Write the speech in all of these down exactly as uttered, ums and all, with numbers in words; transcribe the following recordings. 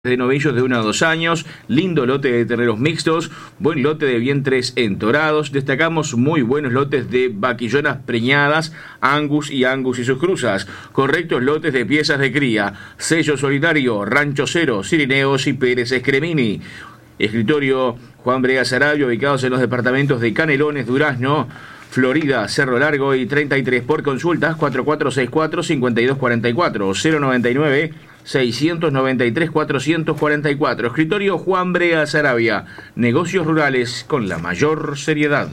de novillos de uno a dos años, lindo lote de terneros mixtos, buen lote de vientres entorados, destacamos muy buenos lotes de vaquillonas preñadas, Angus y Angus y sus cruzas, correctos lotes de piezas de cría, sello solidario, Rancho Cero, Cirineos y Pérez Escremini. Escritorio Juan Brega Sarabia, ubicados en los departamentos de Canelones, Durazno, Florida, Cerro Largo y treinta y tres. Por consultas cuatro cuatro seis cuatro, cinco dos cuatro cuatro, cero noventa y nueve, seiscientos noventa y tres, cuatrocientos cuarenta y cuatro. Escritorio Juan Brega Sarabia, negocios rurales con la mayor seriedad.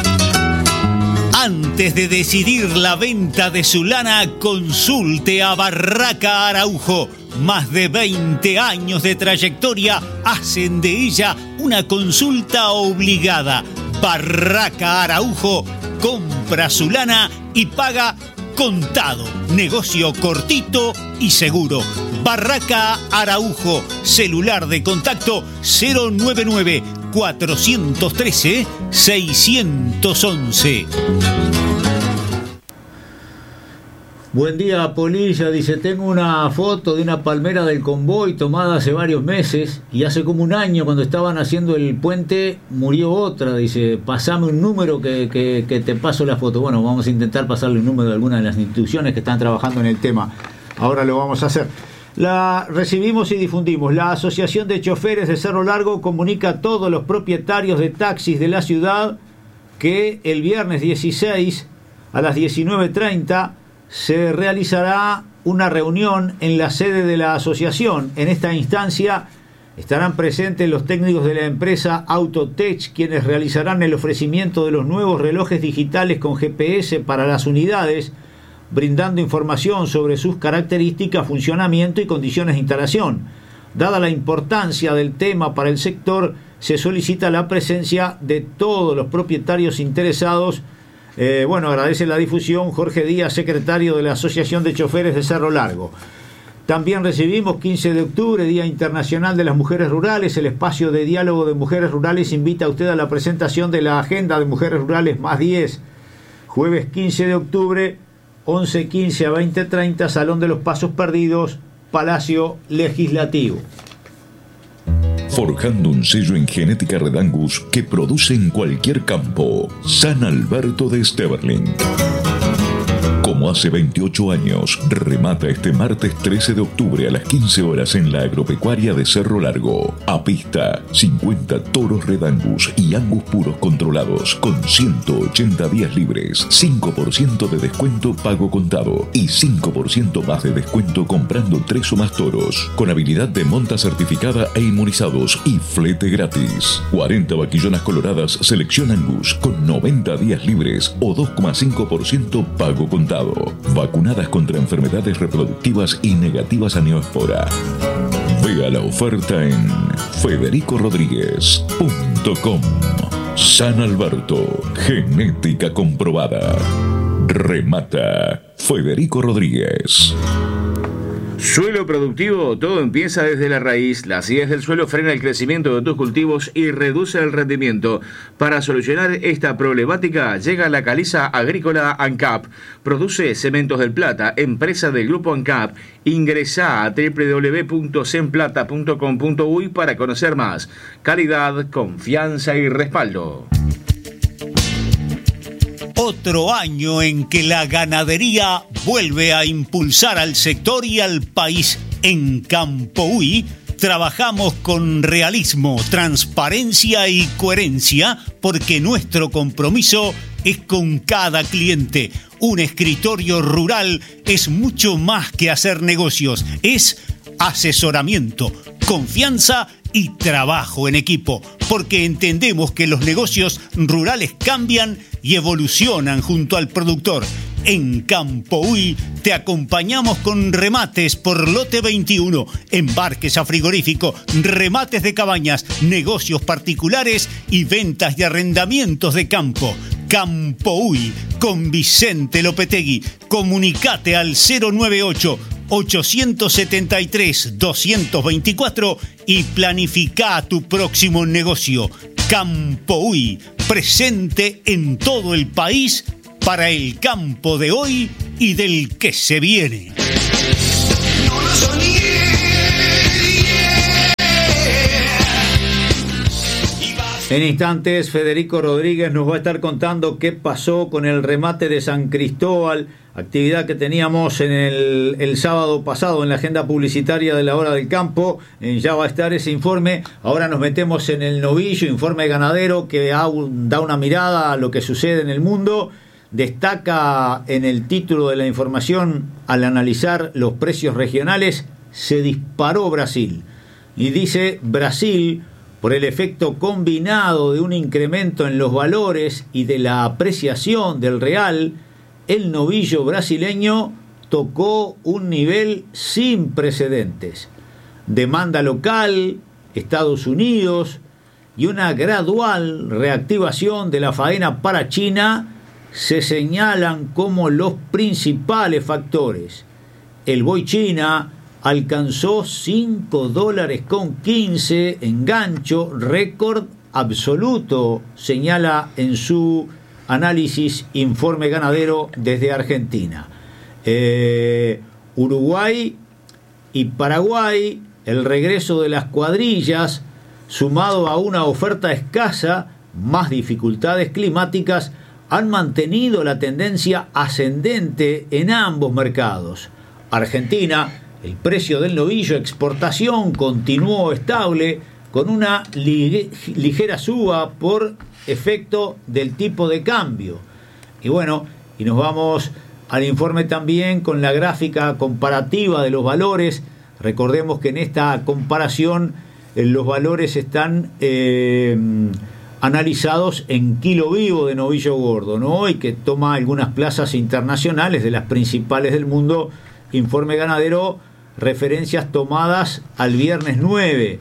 Antes de decidir la venta de su lana, consulte a Barraca Araujo. Más de veinte años de trayectoria hacen de ella una consulta obligada. Barraca Araujo compra su lana y paga contado. Negocio cortito y seguro. Barraca Araujo. Celular de contacto cero nueve nueve, cuatro uno tres, seis uno uno. Buen día, Polilla. Dice, tengo una foto de una palmera del convoy tomada hace varios meses y hace como un año cuando estaban haciendo el puente murió otra. Dice, pasame un número que, que, que te paso la foto. Bueno, vamos a intentar pasarle un número de alguna de las instituciones que están trabajando en el tema. Ahora lo vamos a hacer. La recibimos y difundimos. La Asociación de Choferes de Cerro Largo comunica a todos los propietarios de taxis de la ciudad que el viernes dieciséis a las diecinueve treinta se realizará una reunión en la sede de la asociación. En esta instancia estarán presentes los técnicos de la empresa Autotech, quienes realizarán el ofrecimiento de los nuevos relojes digitales con G P S para las unidades, brindando información sobre sus características, funcionamiento y condiciones de instalación. Dada la importancia del tema para el sector, se solicita la presencia de todos los propietarios interesados. Eh, bueno, agradece la difusión Jorge Díaz, secretario de la Asociación de Choferes de Cerro Largo. También recibimos quince de octubre, Día Internacional de las Mujeres Rurales. El espacio de diálogo de mujeres rurales invita a usted a la presentación de la Agenda de Mujeres Rurales más diez. Jueves quince de octubre, once quince a veinte treinta, Salón de los Pasos Perdidos, Palacio Legislativo. Forjando un sello en genética Red Angus que produce en cualquier campo. San Alberto de Steverling. Como hace veintiocho años, remata este martes trece de octubre a las quince horas en la agropecuaria de Cerro Largo. A pista, cincuenta toros Red Angus y Angus puros controlados con ciento ochenta días libres, cinco por ciento de descuento pago contado y cinco por ciento más de descuento comprando tres o más toros, con habilidad de monta certificada e inmunizados y flete gratis. cuarenta vaquillonas coloradas selección Angus con noventa días libres o dos coma cinco por ciento pago contado. Vacunadas contra enfermedades reproductivas y negativas a neospora. Vea la oferta en federico rodríguez punto com. San Alberto, genética comprobada. Remata Federico Rodríguez. Suelo productivo, todo empieza desde la raíz. La acidez del suelo frena el crecimiento de tus cultivos y reduce el rendimiento. Para solucionar esta problemática, llega la caliza agrícola ANCAP. Produce Cementos del Plata, empresa del grupo ANCAP. Ingresá a doble u doble u doble u punto cenplata punto com punto uy para conocer más. Calidad, confianza y respaldo. Otro año en que la ganadería vuelve a impulsar al sector y al país. En Campohuy trabajamos con realismo, transparencia y coherencia porque nuestro compromiso es con cada cliente. Un escritorio rural es mucho más que hacer negocios, es asesoramiento, confianza y trabajo en equipo, porque entendemos que los negocios rurales cambian y evolucionan junto al productor. En Campohuy te acompañamos con remates por lote veintiuno, embarques a frigorífico, remates de cabañas, negocios particulares y ventas de arrendamientos de campo. Campohuy con Vicente Lopetegui. Comunicate al cero noventa y ocho, ochocientos setenta y tres, doscientos veinticuatro y planifica tu próximo negocio. Campohuy, presente en todo el país para el campo de hoy y del que se viene. En instantes, Federico Rodríguez nos va a estar contando qué pasó con el remate de San Cristóbal, actividad que teníamos en el, el sábado pasado en la agenda publicitaria de la Hora del Campo. Eh, ya va a estar ese informe. Ahora nos metemos en el novillo, informe ganadero, que da una mirada a lo que sucede en el mundo. Destaca en el título de la información, al analizar los precios regionales, se disparó Brasil. Y dice Brasil, por el efecto combinado de un incremento en los valores y de la apreciación del real, el novillo brasileño tocó un nivel sin precedentes. Demanda local, Estados Unidos y una gradual reactivación de la faena para China se señalan como los principales factores. El buey China alcanzó cinco dólares con quince en gancho, récord absoluto, señala en su análisis informe ganadero desde Argentina. Eh, Uruguay y Paraguay, el regreso de las cuadrillas, sumado a una oferta escasa, más dificultades climáticas, han mantenido la tendencia ascendente en ambos mercados. Argentina, el precio del novillo exportación continuó estable, con una li- ligera suba por efecto del tipo de cambio. Y bueno, y nos vamos al informe también con la gráfica comparativa de los valores. Recordemos que en esta comparación eh, los valores están eh, analizados en kilo vivo de novillo gordo, ¿no? Y que toma algunas plazas internacionales de las principales del mundo. Informe ganadero, referencias tomadas al viernes nueve.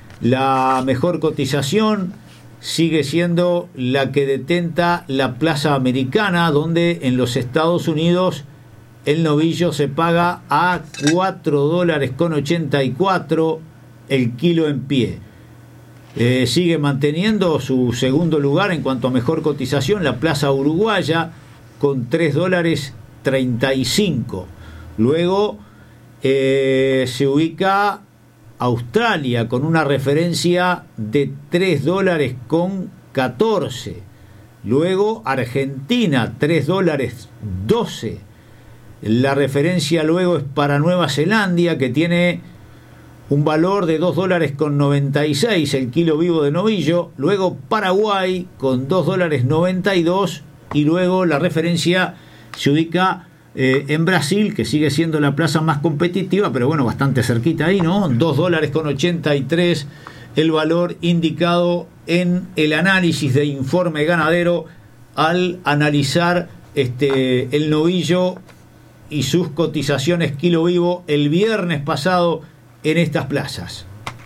La mejor cotización sigue siendo la que detenta la plaza americana, donde en los Estados Unidos el novillo se paga a cuatro dólares con ochenta y cuatro el kilo en pie. Eh, sigue manteniendo su segundo lugar en cuanto a mejor cotización la plaza uruguaya con tres dólares treinta y cinco. Luego eh, se ubica Australia con una referencia de tres dólares con catorce. Luego Argentina, tres dólares doce. La referencia luego es para Nueva Zelanda, que tiene un valor de dos dólares con noventa y seis el kilo vivo de novillo. Luego Paraguay con dos dólares noventa y dos. Y luego la referencia se ubica Eh, en Brasil, que sigue siendo la plaza más competitiva, pero bueno, bastante cerquita ahí, ¿no? dos dólares con ochenta y tres el valor indicado en el análisis de informe ganadero al analizar este, el novillo y sus cotizaciones kilo vivo el viernes pasado en estas plazas.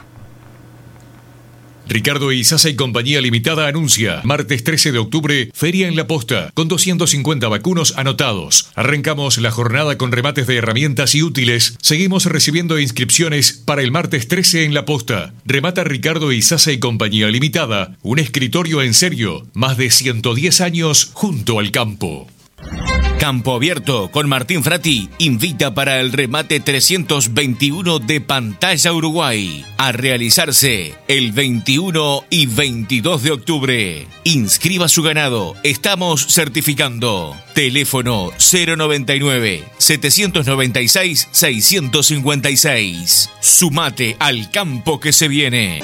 Ricardo Izaza y Compañía Limitada anuncia, martes trece de octubre, Feria en la Posta, con doscientos cincuenta vacunos anotados. Arrancamos la jornada con remates de herramientas y útiles. Seguimos recibiendo inscripciones para el martes trece en la Posta. Remata Ricardo Izaza y Compañía Limitada, un escritorio en serio, más de ciento diez años junto al campo. Campo Abierto con Martín Frati invita para el remate trescientos veintiuno de Pantalla Uruguay a realizarse el veintiuno y veintidós de octubre. Inscriba su ganado, estamos certificando. Teléfono cero noventa y nueve, setecientos noventa y seis, seiscientos cincuenta y seis. Sumate al campo que se viene.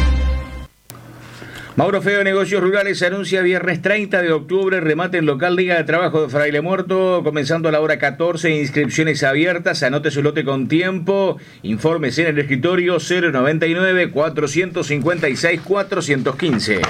Mauro Feo, Negocios Rurales, anuncia viernes treinta de octubre, remate en local Liga de Trabajo de Fraile Muerto, comenzando a la hora catorce, inscripciones abiertas, anote su lote con tiempo, informes en el escritorio cero noventa y nueve, cuatrocientos cincuenta y seis, cuatrocientos quince.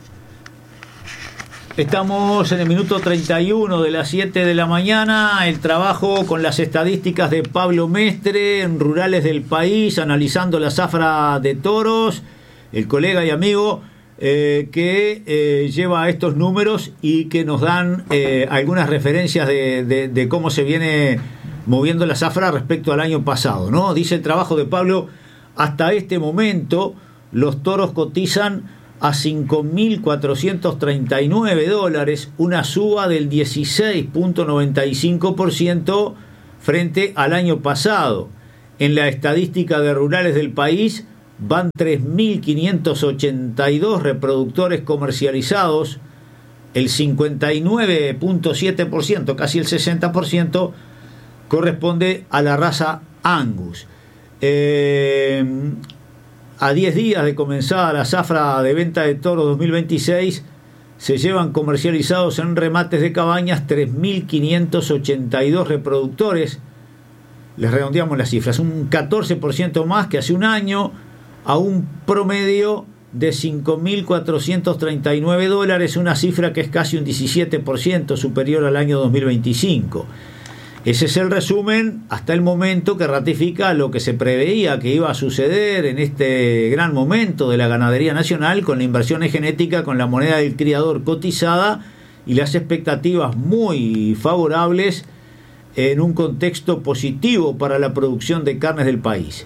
Estamos en el minuto treinta y uno de las siete de la mañana, el trabajo con las estadísticas de Pablo Mestre en Rurales del País, analizando la zafra de toros, el colega y amigo Eh, que eh, lleva estos números y que nos dan eh, algunas referencias de, de, de cómo se viene moviendo la zafra respecto al año pasado, ¿no? Dice el trabajo de Pablo, hasta este momento los toros cotizan a cinco mil cuatrocientos treinta y nueve dólares, una suba del dieciséis punto noventa y cinco por ciento frente al año pasado. En la estadística de Rurales del País van tres mil quinientos ochenta y dos reproductores comercializados, el cincuenta y nueve punto siete por ciento, casi el sesenta por ciento, corresponde a la raza Angus. Eh, a diez días de comenzar la zafra de venta de toros dos mil veintiséis, se llevan comercializados en remates de cabañas tres mil quinientos ochenta y dos reproductores. Les redondeamos las cifras, un catorce por ciento más que hace un año, a un promedio de cinco mil cuatrocientos treinta y nueve dólares, una cifra que es casi un diecisiete por ciento superior al año dos mil veinticinco. Ese es el resumen hasta el momento, que ratifica lo que se preveía que iba a suceder en este gran momento de la ganadería nacional, con la inversión en genética, con la moneda del criador cotizada y las expectativas muy favorables en un contexto positivo para la producción de carnes del país.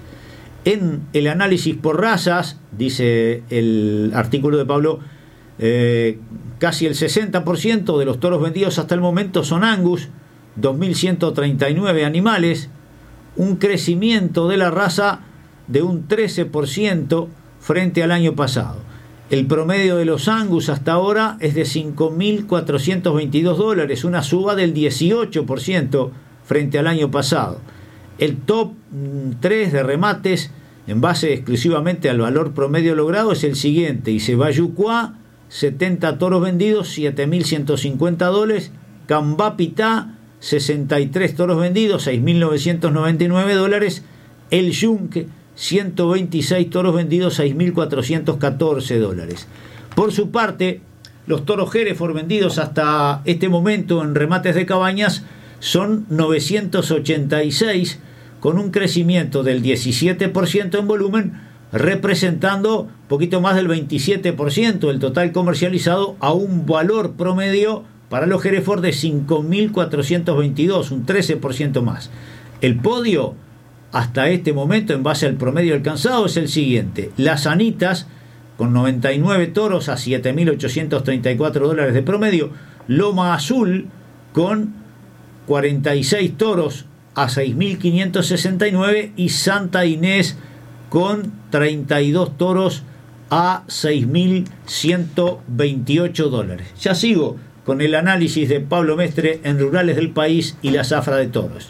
En el análisis por razas, dice el artículo de Pablo, eh, casi el sesenta por ciento de los toros vendidos hasta el momento son Angus, dos mil ciento treinta y nueve animales, un crecimiento de la raza de un trece por ciento frente al año pasado. El promedio de los Angus hasta ahora es de cinco mil cuatrocientos veintidós dólares, una suba del dieciocho por ciento frente al año pasado. El top tres de remates, en base exclusivamente al valor promedio logrado, es el siguiente: Isebayucuá, setenta toros vendidos, siete mil ciento cincuenta dólares. Cambapitá, sesenta y tres toros vendidos, seis mil novecientos noventa y nueve dólares. El Yunque, ciento veintiséis toros vendidos, seis mil cuatrocientos catorce dólares. Por su parte, los toros Hereford vendidos hasta este momento en remates de cabañas son novecientos ochenta y seis, con un crecimiento del diecisiete por ciento en volumen, representando poquito más del veintisiete por ciento del total comercializado, a un valor promedio para los Hereford de cinco mil cuatrocientos veintidós, un trece por ciento más. El podio hasta este momento, en base al promedio alcanzado, es el siguiente: Las Anitas, con noventa y nueve toros a siete mil ochocientos treinta y cuatro dólares de promedio. Loma Azul, con cuarenta y seis toros a seis mil quinientos sesenta y nueve. Y Santa Inés, con treinta y dos toros a seis mil ciento veintiocho dólares. Ya sigo con el análisis de Pablo Mestre en Rurales del País y la zafra de toros.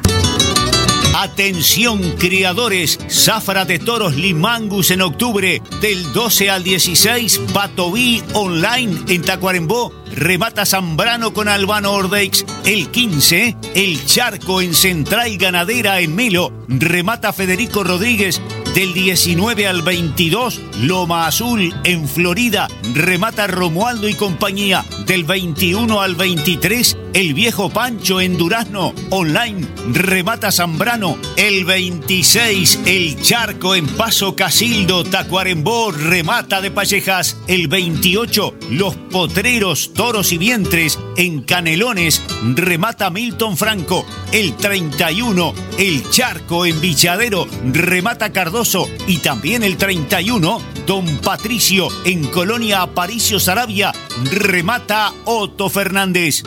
Atención criadores, zafra de toros Limangus en octubre, del doce al dieciséis, Patoví online en Tacuarembó, remata Zambrano con Albano Ordeix. El quince, El Charco en Central Ganadera en Melo, remata Federico Rodríguez. Del diecinueve al veintidós, Loma Azul en Florida, remata Romualdo y compañía. Del veintiuno al veintitrés, El Viejo Pancho en Durazno, online, remata Zambrano. El veintiséis, El Charco en Paso Casildo, Tacuarembó, remata de Pallejas. El veintiocho, Los Potreros, Toros y Vientres en Canelones, remata Milton Franco. El treinta y uno, El Charco en Bichadero, remata Cardoso. Y también el treinta y uno, Don Patricio en Colonia Aparicio Saravia, remata Otto Fernández.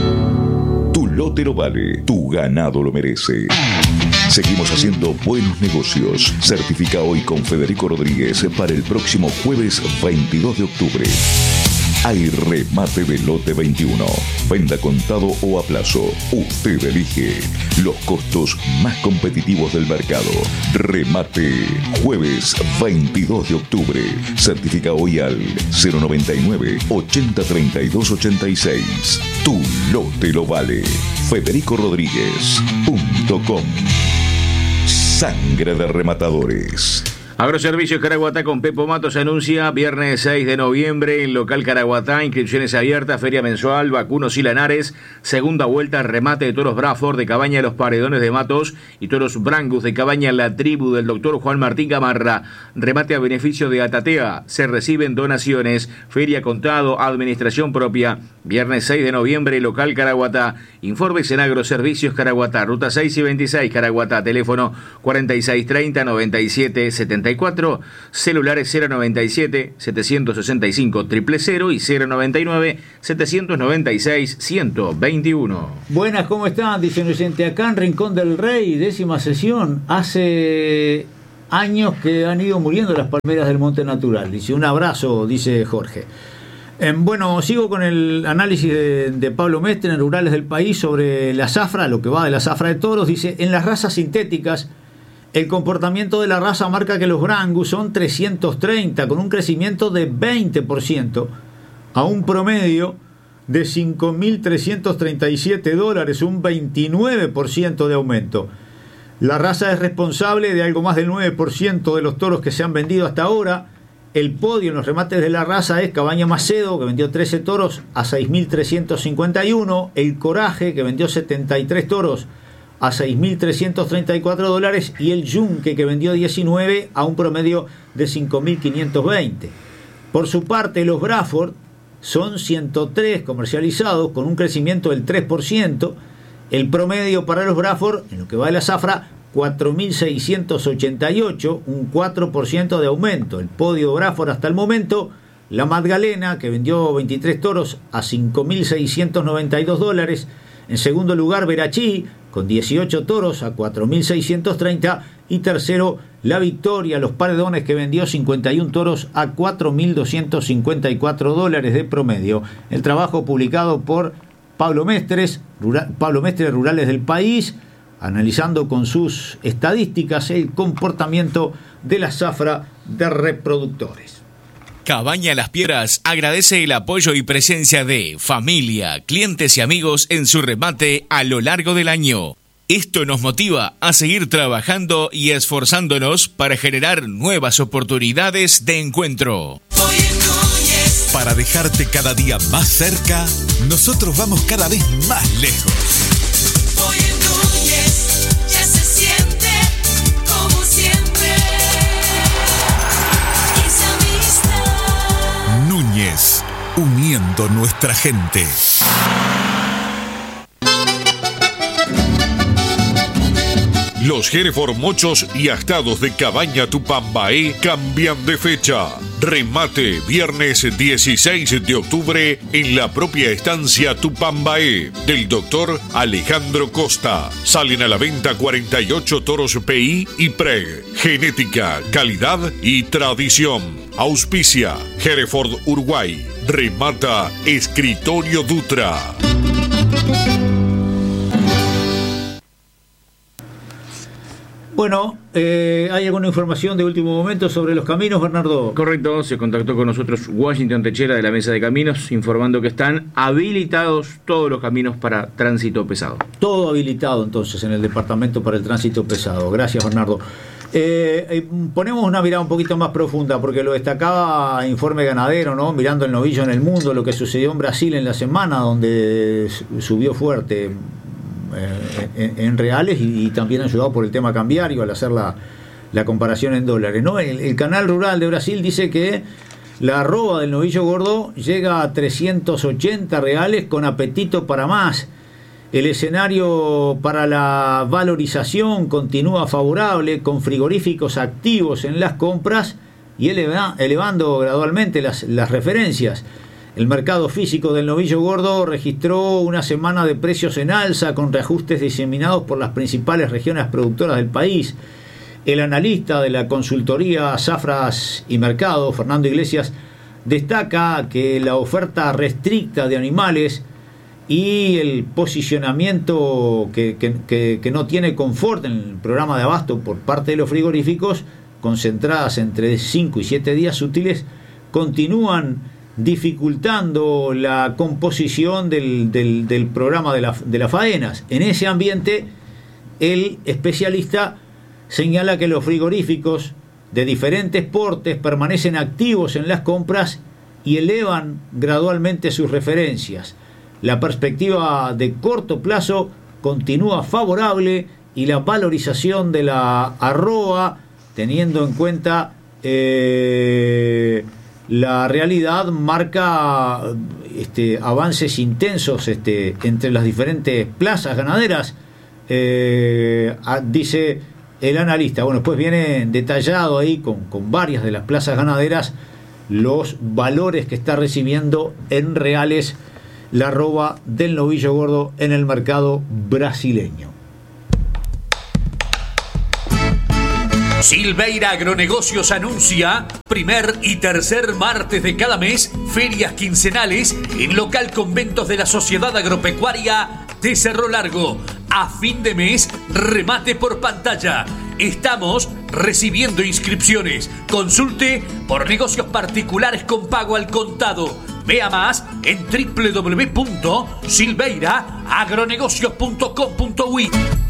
Tu lote lo vale, tu ganado lo merece. Seguimos haciendo buenos negocios. Certifica hoy con Federico Rodríguez para el próximo jueves veintidós de octubre. Hay remate de lote veintiuno. Venda contado o a plazo. Usted elige los costos más competitivos del mercado. Remate jueves veintidós de octubre. Certifica hoy al cero noventa y nueve, ochenta treinta y dos ochenta y seis. Tu lote lo vale. Federico Rodríguez punto com. Sangre de rematadores. Agroservicios Caraguatá con Pepo Matos anuncia viernes seis de noviembre en local Caraguatá, inscripciones abiertas, feria mensual, vacunos y lanares, segunda vuelta, remate de toros Bradford de Cabaña Los Paredones de Matos y toros Brangus de Cabaña La Tribu del doctor Juan Martín Gamarra, remate a beneficio de Atatea, se reciben donaciones, feria contado, administración propia, viernes seis de noviembre local Caraguatá, informes en Agroservicios Caraguatá, ruta seis y veintiséis Caraguatá, teléfono cuarenta y seis treinta, noventa y siete setenta y cuatro, celulares cero noventa y siete, setecientos sesenta y cinco, cero cero cero y cero noventa y nueve, setecientos noventa y seis, ciento veintiuno. Buenas, ¿cómo están? Dice un oyente, acá en Rincón del Rey, décima sesión, hace años que han ido muriendo las palmeras del monte natural. Dice, un abrazo, dice Jorge. Eh, bueno, sigo con el análisis de, de Pablo Mestre en Rurales del País sobre la zafra, lo que va de la zafra de toros. Dice, en las razas sintéticas, el comportamiento de la raza marca que los Brangus son trescientos treinta, con un crecimiento de veinte por ciento, a un promedio de cinco mil trescientos treinta y siete dólares, un veintinueve por ciento de aumento. La raza es responsable de algo más del nueve por ciento de los toros que se han vendido hasta ahora. El podio en los remates de la raza es Cabaña Macedo, que vendió trece toros a seis mil trescientos cincuenta y uno. El Coraje, que vendió setenta y tres toros a seis mil trescientos treinta y cuatro dólares. Y el Yunque, que vendió diecinueve a un promedio de cinco mil quinientos veinte. Por su parte, los Braford son ciento tres comercializados con un crecimiento del tres por ciento. El promedio para los Braford, en lo que va de la zafra, cuatro mil seiscientos ochenta y ocho, un cuatro por ciento de aumento. El podio Braford hasta el momento, la Magdalena, que vendió veintitrés toros a cinco mil seiscientos noventa y dos dólares. En segundo lugar, Verachí, con dieciocho toros a cuatro mil seiscientos treinta. Y tercero, La Victoria, Los Paredones, que vendió cincuenta y uno toros a cuatro mil doscientos cincuenta y cuatro dólares de promedio. El trabajo publicado por Pablo Mestres, Rural, Pablo Mestres, Rurales del País, analizando con sus estadísticas el comportamiento de la zafra de reproductores. Cabaña Las Piedras agradece el apoyo y presencia de familia, clientes y amigos en su remate a lo largo del año. Esto nos motiva a seguir trabajando y esforzándonos para generar nuevas oportunidades de encuentro. Para dejarte cada día más cerca, nosotros vamos cada vez más lejos. Hoy en Núñez ya se siente como siempre. Esa amistad. Núñez, uniendo nuestra gente. Los Hereford mochos y astados de Cabaña Tupambaé cambian de fecha. Remate viernes dieciséis de octubre en la propia estancia Tupambaé del doctor Alejandro Costa. Salen a la venta cuarenta y ocho toros P I y Preg. Genética, calidad y tradición. Auspicia Hereford Uruguay. Remata Escritorio Dutra. Bueno, eh, ¿hay alguna información de último momento sobre los caminos, Bernardo? Correcto, se contactó con nosotros Washington Techera de la Mesa de Caminos, informando que están habilitados todos los caminos para tránsito pesado. Todo habilitado entonces en el departamento para el tránsito pesado. Gracias, Bernardo. Eh, eh, ponemos una mirada un poquito más profunda, porque lo destacaba Informe Ganadero, ¿no? Mirando el novillo en el mundo, lo que sucedió en Brasil en la semana, donde subió fuerte En, en reales y, y también ayudado por el tema cambiario al hacer la, la comparación en dólares, ¿no? El, el Canal Rural de Brasil dice que la arroba del novillo gordo llega a trescientos ochenta reales con apetito para más. El escenario para la valorización continúa favorable, con frigoríficos activos en las compras y eleva, elevando gradualmente las, las referencias. El mercado físico del novillo gordo registró una semana de precios en alza con reajustes diseminados por las principales regiones productoras del país. El analista de la consultoría Zafras y Mercado, Fernando Iglesias, destaca que la oferta restricta de animales y el posicionamiento que, que, que, que no tiene confort en el programa de abasto por parte de los frigoríficos, concentradas entre cinco y siete días útiles, continúan dificultando la composición del, del, del programa de, la, de las faenas. En ese ambiente, el especialista señala que los frigoríficos de diferentes portes permanecen activos en las compras y elevan gradualmente sus referencias. La perspectiva de corto plazo continúa favorable y la valorización de la arroba, teniendo en cuenta eh, la realidad, marca este, avances intensos este, entre las diferentes plazas ganaderas, eh, dice el analista. Bueno, después viene detallado ahí con, con varias de las plazas ganaderas los valores que está recibiendo en reales la arroba del novillo gordo en el mercado brasileño. Silveira Agronegocios anuncia primer y tercer martes de cada mes ferias quincenales en local conventos de la Sociedad Agropecuaria de Cerro Largo. A fin de mes, remate por pantalla. Estamos recibiendo inscripciones. Consulte por negocios particulares con pago al contado. Vea más en doble u doble u doble u punto silveira agronegocios punto com punto uy.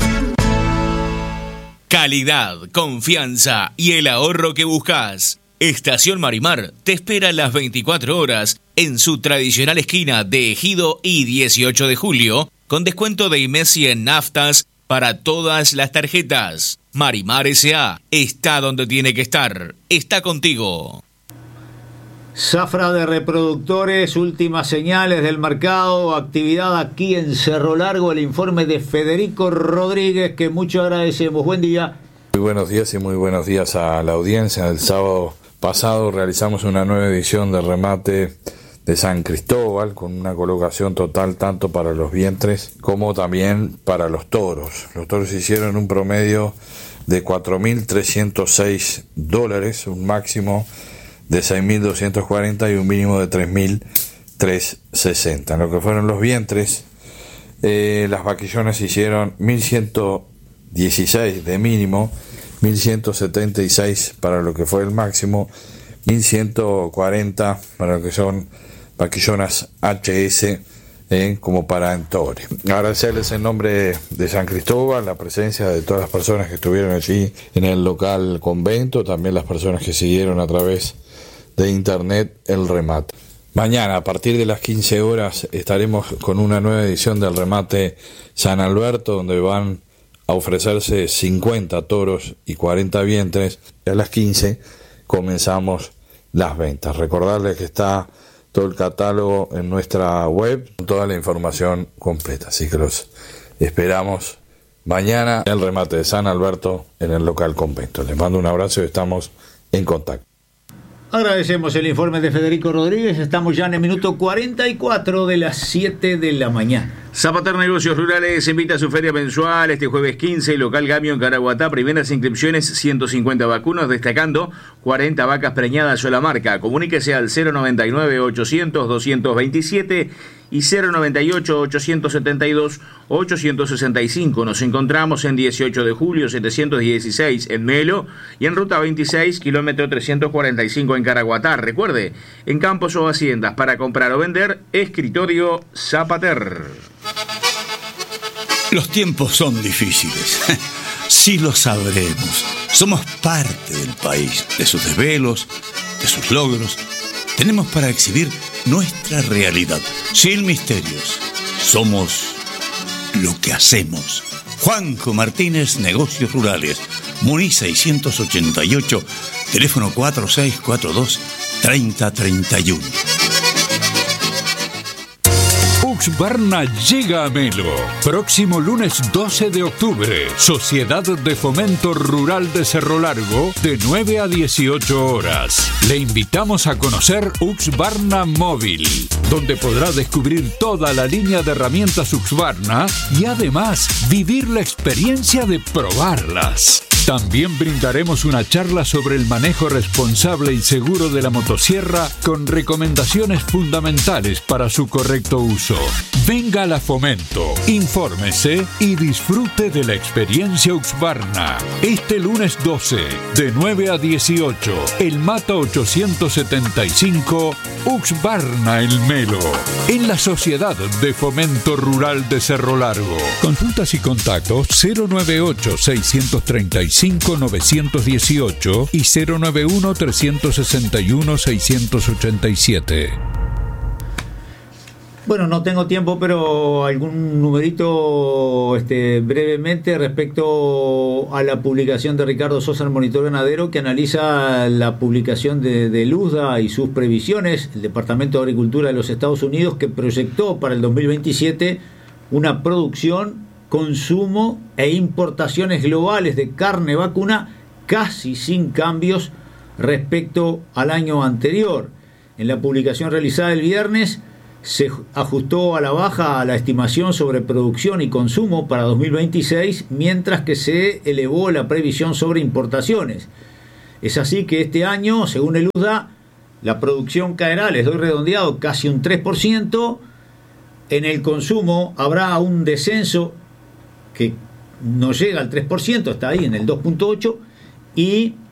Calidad, confianza y el ahorro que buscas. Estación Marimar te espera las veinticuatro horas en su tradicional esquina de Ejido y dieciocho de julio, con descuento de IMESI en naftas para todas las tarjetas. Marimar S A está donde tiene que estar. Está contigo. Zafra de reproductores, últimas señales del mercado, actividad aquí en Cerro Largo, el informe de Federico Rodríguez, que mucho agradecemos. Buen día. Muy buenos días y muy buenos días a la audiencia. El sábado pasado realizamos una nueva edición de remate de San Cristóbal con una colocación total tanto para los vientres como también para los toros. Los toros hicieron un promedio de cuatro mil trescientos seis dólares, un máximo de seis mil doscientos cuarenta y un mínimo de tres mil trescientos sesenta. En lo que fueron los vientres, eh, las vaquillonas hicieron mil ciento dieciséis de mínimo, mil ciento setenta y seis para lo que fue el máximo, mil ciento cuarenta para lo que son vaquillonas H S, eh, como para Entore. Agradecerles en nombre de San Cristóbal la presencia de todas las personas que estuvieron allí en el local convento, también las personas que siguieron a través de internet el remate. Mañana a partir de las quince horas estaremos con una nueva edición del remate San Alberto, donde van a ofrecerse cincuenta toros y cuarenta vientres, y a las quince comenzamos las ventas. Recordarles que está todo el catálogo en nuestra web, con toda la información completa, así que los esperamos mañana en el remate de San Alberto en el local convento. Les mando un abrazo y estamos en contacto. Agradecemos el informe de Federico Rodríguez. Estamos ya en el minuto cuarenta y cuatro de las siete de la mañana. Zapater Negocios Rurales invita a su feria mensual este jueves quince, local Gamio en Caraguatá. Primeras inscripciones, ciento cincuenta vacunos, destacando cuarenta vacas preñadas sola marca. Comuníquese al cero noventa y nueve ochocientos doscientos veintisiete y cero noventa y ocho ochocientos setenta y dos ochocientos sesenta y cinco. Nos encontramos en dieciocho de julio setecientos dieciséis en Melo y en ruta veintiséis, kilómetro trescientos cuarenta y cinco en Caraguatá. Recuerde, en campos o haciendas para comprar o vender, escritorio Zapater. Los tiempos son difíciles, sí lo sabremos. Somos parte del país, de sus desvelos, de sus logros. Tenemos para exhibir nuestra realidad, sin misterios. Somos lo que hacemos. Juanjo Martínez, Negocios Rurales, Muni seiscientos ochenta y ocho, teléfono cuatro seis cuatro dos, tres cero tres uno. Uxbarna llega a Melo. Próximo lunes doce de octubre. Sociedad de Fomento Rural de Cerro Largo, de nueve a dieciocho horas. Le invitamos a conocer Uxbarna Móvil, donde podrá descubrir toda la línea de herramientas Uxbarna y además vivir la experiencia de probarlas. También brindaremos una charla sobre el manejo responsable y seguro de la motosierra con recomendaciones fundamentales para su correcto uso. Venga a la Fomento, infórmese y disfrute de la experiencia Uxbarna. Este lunes doce, de nueve a dieciocho, el Mata ochocientos setenta y cinco, Uxbarna El Melo, en la Sociedad de Fomento Rural de Cerro Largo. Consultas y contactos cero noventa y ocho seiscientos treinta y cinco novecientos dieciocho y cero noventa y uno trescientos sesenta y uno seiscientos ochenta y siete. Bueno, no tengo tiempo, pero algún numerito este, brevemente respecto a la publicación de Ricardo Sosa, el monitor ganadero, que analiza la publicación de, de Luzda y sus previsiones. El Departamento de Agricultura de los Estados Unidos, que proyectó para el dos mil veintisiete una producción, consumo e importaciones globales de carne vacuna casi sin cambios respecto al año anterior. En la publicación realizada el viernes, se ajustó a la baja a la estimación sobre producción y consumo para dos mil veintiséis, mientras que se elevó la previsión sobre importaciones. Es así que este año, según el U D A, la producción caerá, les doy redondeado, casi un tres por ciento. En el consumo habrá un descenso que no llega al tres por ciento, está ahí en el dos punto ocho por ciento, y